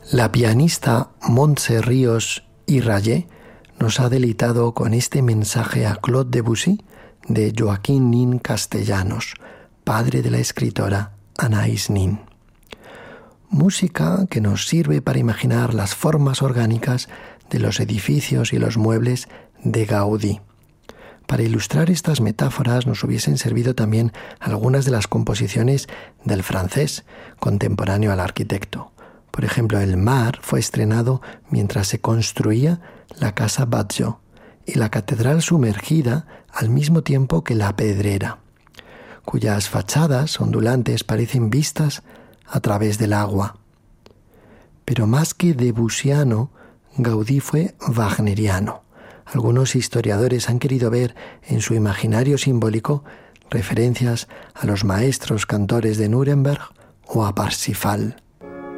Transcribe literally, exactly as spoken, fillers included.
La pianista Montse Ríos y Rayé nos ha deleitado con este mensaje a Claude Debussy de Joaquín Nin Castellanos, padre de la escritora Anaïs Nin. Música que nos sirve para imaginar las formas orgánicas de los edificios y los muebles de Gaudí. Para ilustrar estas metáforas nos hubiesen servido también algunas de las composiciones del francés, contemporáneo al arquitecto. Por ejemplo, El mar fue estrenado mientras se construía la Casa Batlló y la catedral sumergida al mismo tiempo que la Pedrera, cuyas fachadas ondulantes parecen vistas a través del agua. Pero más que debussiano, Gaudí fue wagneriano. Algunos historiadores han querido ver en su imaginario simbólico referencias a los maestros cantores de Nuremberg o a Parsifal.